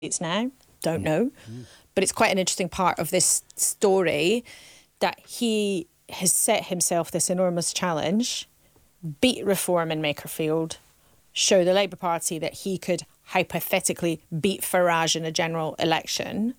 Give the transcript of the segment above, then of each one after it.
now. Don't know. But it's quite an interesting part of this story that he has set himself this enormous challenge, beat Reform in Makerfield, show the Labour Party that he could hypothetically beat Farage in a general election.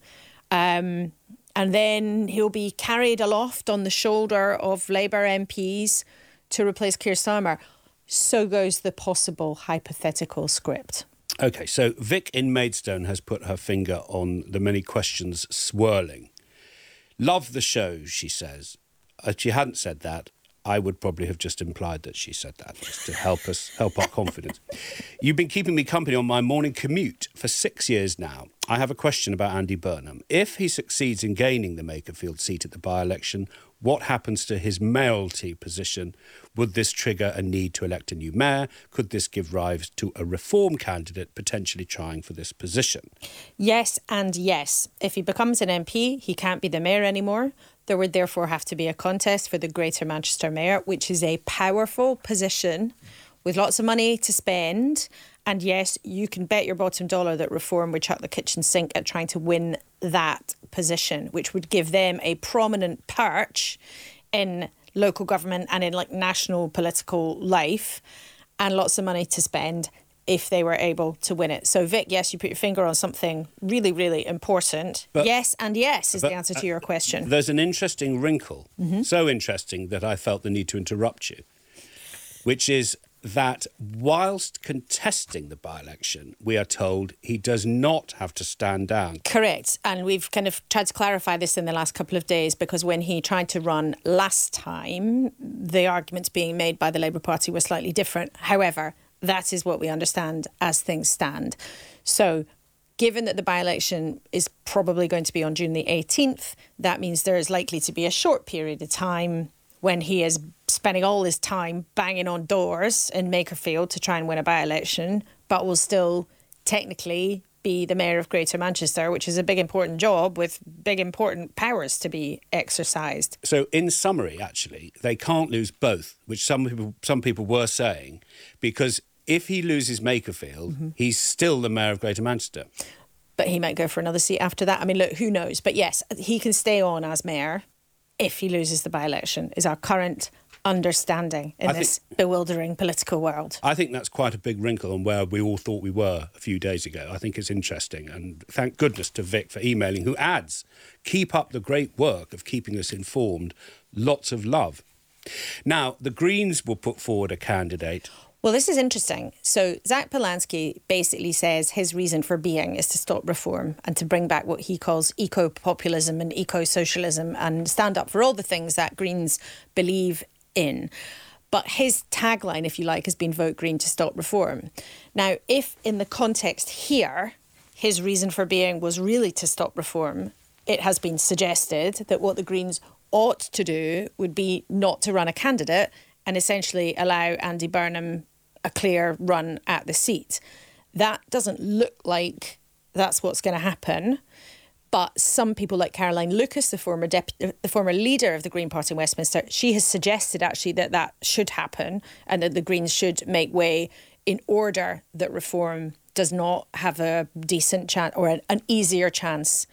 And then he'll be carried aloft on the shoulder of Labour MPs to replace Keir Starmer. So goes the possible hypothetical script. OK, so Vic in Maidstone has put her finger on the many questions swirling. Love the show, she says. If she hadn't said that, I would probably have just implied that she said that, just to help our confidence. You've been keeping me company on my morning commute for 6 years now. I have a question about Andy Burnham. If he succeeds in gaining the Makerfield seat at the by-election, what happens to his mayoralty position? Would this trigger a need to elect a new mayor? Could this give rise to a Reform candidate potentially trying for this position? Yes and yes. If he becomes an MP, he can't be the mayor anymore. There would therefore have to be a contest for the Greater Manchester Mayor, which is a powerful position with lots of money to spend. And yes, you can bet your bottom dollar that Reform would chuck the kitchen sink at trying to win that position, which would give them a prominent perch in local government and in national political life, and lots of money to spend if they were able to win it. So, Vic, yes, you put your finger on something really, really important. But, yes and yes is the answer to your question. There's an interesting wrinkle, so interesting that I felt the need to interrupt you, which is that whilst contesting the by-election, we are told he does not have to stand down. Correct. And we've kind of tried to clarify this in the last couple of days, because when he tried to run last time, the arguments being made by the Labour Party were slightly different. However, that is what we understand as things stand. So, given that the by-election is probably going to be on June the 18th, that means there is likely to be a short period of time when he is spending all his time banging on doors in Makerfield to try and win a by-election, but will still technically be the Mayor of Greater Manchester, which is a big, important job with big, important powers to be exercised. So in summary, actually, they can't lose both, which some people were saying, because if he loses Makerfield, he's still the Mayor of Greater Manchester. But he might go for another seat after that. I mean, look, who knows? But yes, he can stay on as Mayor if he loses the by-election, is our current understanding in this bewildering political world. I think that's quite a big wrinkle on where we all thought we were a few days ago. I think it's interesting, and thank goodness to Vic for emailing, who adds, keep up the great work of keeping us informed. Lots of love. Now, the Greens will put forward a candidate. Well, this is interesting. So Zach Polanski basically says his reason for being is to stop Reform and to bring back what he calls eco-populism and eco-socialism and stand up for all the things that Greens believe in. But his tagline, if you like, has been vote Green to stop Reform. Now, if in the context here, his reason for being was really to stop Reform, it has been suggested that what the Greens ought to do would be not to run a candidate and essentially allow Andy Burnham a clear run at the seat. That doesn't look like that's what's going to happen. But some people like Caroline Lucas, the former leader of the Green Party in Westminster, she has suggested actually that should happen and that the Greens should make way in order that Reform does not have a decent chance or an easier chance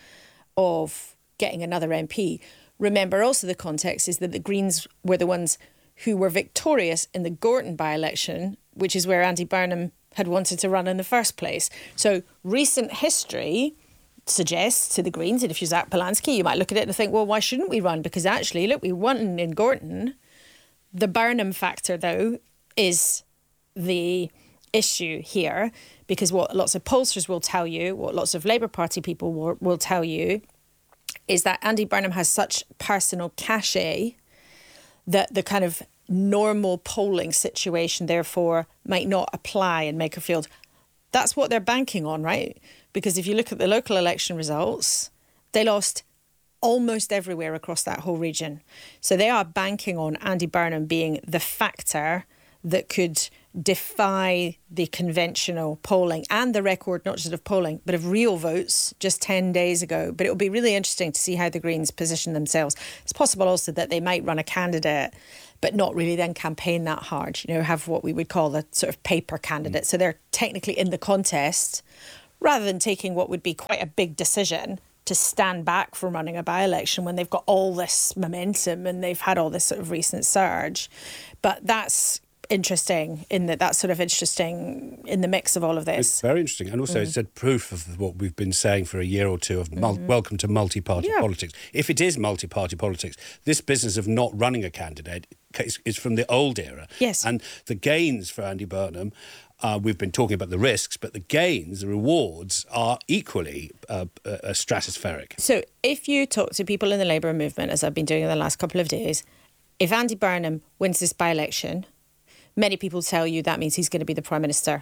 of getting another MP. Remember also the context is that the Greens were the ones who were victorious in the Gorton by-election, which is where Andy Burnham had wanted to run in the first place. So recent history suggests to the Greens, and if you're Zach Polanski, you might look at it and think, well, why shouldn't we run? Because actually, look, we won in Gorton. The Burnham factor, though, is the issue here, because what lots of pollsters will tell you, what lots of Labour Party people will tell you, is that Andy Burnham has such personal cachet that the kind of normal polling situation, therefore, might not apply in Makerfield. That's what they're banking on, right? Because if you look at the local election results, they lost almost everywhere across that whole region. So they are banking on Andy Burnham being the factor that could defy the conventional polling and the record, not just of polling, but of real votes just 10 days ago. But it will be really interesting to see how the Greens position themselves. It's possible also that they might run a candidate, but not really then campaign that hard, have what we would call a sort of paper candidate. So they're technically in the contest, rather than taking what would be quite a big decision to stand back from running a by-election when they've got all this momentum and they've had all this sort of recent surge. But that's interesting that's sort of interesting in the mix of all of this. It's very interesting. And also it's a proof of what we've been saying for a year or two of welcome to multi-party politics. If it is multi-party politics, this business of not running a candidate is from the old era. Yes. And the gains for Andy Burnham, we've been talking about the risks, but the gains, the rewards are equally stratospheric. So if you talk to people in the Labour movement, as I've been doing in the last couple of days, if Andy Burnham wins this by-election, many people tell you that means he's going to be the Prime Minister.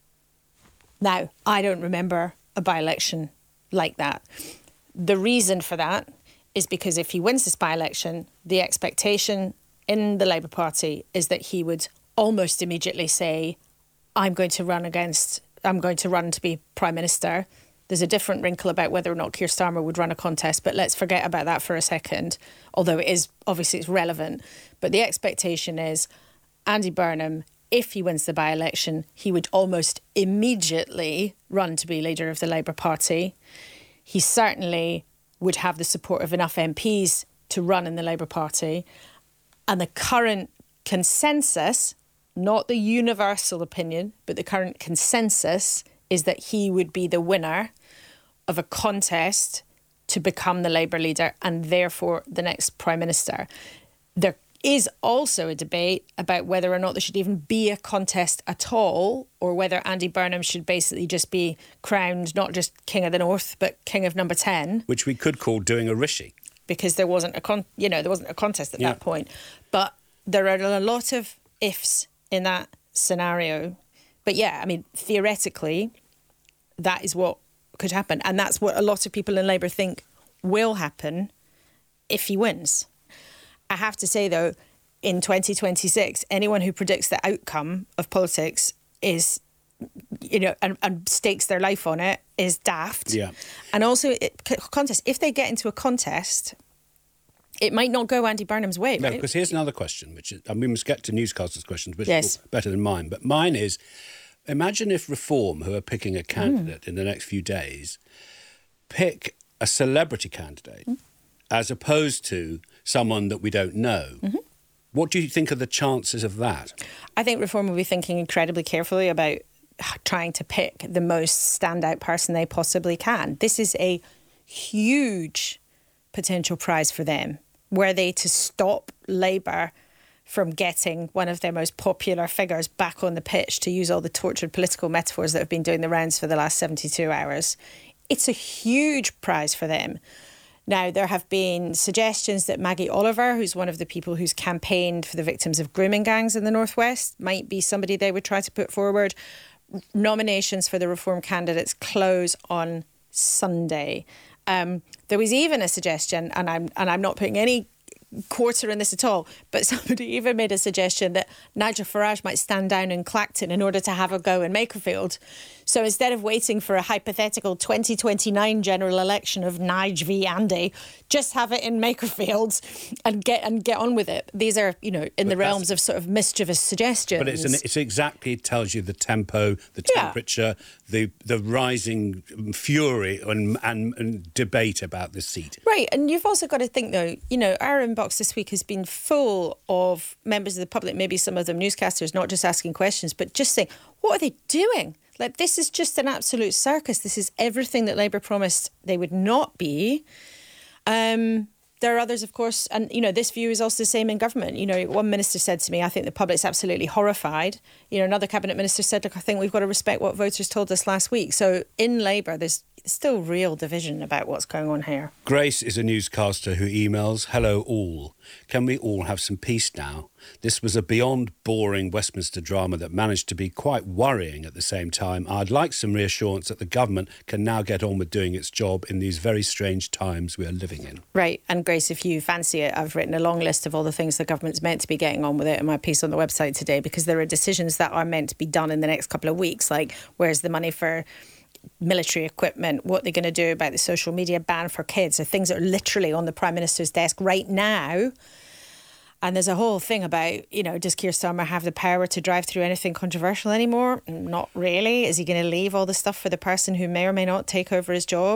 Now, I don't remember a by-election like that. The reason for that is because if he wins this by-election, the expectation in the Labour Party is that he would almost immediately say, I'm going to run to be Prime Minister. There's a different wrinkle about whether or not Keir Starmer would run a contest, but let's forget about that for a second, although it's relevant. But the expectation is Andy Burnham, if he wins the by-election, he would almost immediately run to be leader of the Labour Party. He certainly would have the support of enough MPs to run in the Labour Party. And the current consensus, not the universal opinion, but the current consensus is that he would be the winner of a contest to become the Labour leader and therefore the next Prime Minister. There is also a debate about whether or not there should even be a contest at all, or whether Andy Burnham should basically just be crowned not just King of the North, but King of Number 10. Which we could call doing a Rishi. Because there wasn't a contest at that point. But there are a lot of ifs in that scenario. But yeah, I mean, theoretically, that is what could happen. And that's what a lot of people in Labour think will happen if he wins. I have to say, though, in 2026, anyone who predicts the outcome of politics is, and stakes their life on it is daft. Yeah. And also, if they get into a contest, it might not go Andy Burnham's way, No, right? because here's another question, which is, and we must get to newscasters' questions, which Yes. are better than mine. But mine is, imagine if Reform, who are picking a candidate in the next few days, pick a celebrity candidate as opposed to someone that we don't know. What do you think are the chances of that? I think Reform will be thinking incredibly carefully about trying to pick the most standout person they possibly can. This is a huge potential prize for them. Were they to stop Labour from getting one of their most popular figures back on the pitch, to use all the tortured political metaphors that have been doing the rounds for the last 72 hours, it's a huge prize for them. Now, there have been suggestions that Maggie Oliver, who's one of the people who's campaigned for the victims of grooming gangs in the Northwest, might be somebody they would try to put forward. Nominations for the Reform candidates close on Sunday. There was even a suggestion, and I'm not putting any quarter in this at all, but somebody even made a suggestion that Nigel Farage might stand down in Clacton in order to have a go in Makerfield. So instead of waiting for a hypothetical 2029 general election of Nige v Andy, just have it in Makerfield and get on with it. These are, in the realms of sort of mischievous suggestions. But it's exactly, it tells you the tempo, the temperature, the rising fury and debate about this seat. Right, and you've also got to think, though, our inbox this week has been full of members of the public, maybe some of them newscasters, not just asking questions, but just saying, what are they doing? Like, this is just an absolute circus. This is everything that Labour promised they would not be. There are others, of course, and, this view is also the same in government. One minister said to me, I think the public's absolutely horrified. Another cabinet minister said, look, I think we've got to respect what voters told us last week. So in Labour, there's still real division about what's going on here. Grace is a newscaster who emails, hello all. Can we all have some peace now? This was a beyond boring Westminster drama that managed to be quite worrying at the same time. I'd like some reassurance that the government can now get on with doing its job in these very strange times we are living in. Right. And Grace, if you fancy it, I've written a long list of all the things the government's meant to be getting on with it in my piece on the website today, because there are decisions that are meant to be done in the next couple of weeks, like where's the money for military equipment, what they're going to do about the social media ban for kids. So things that are literally on the Prime Minister's desk right now. And there's a whole thing about, does Keir Starmer have the power to drive through anything controversial anymore? Not really. Is he going to leave all the stuff for the person who may or may not take over his job?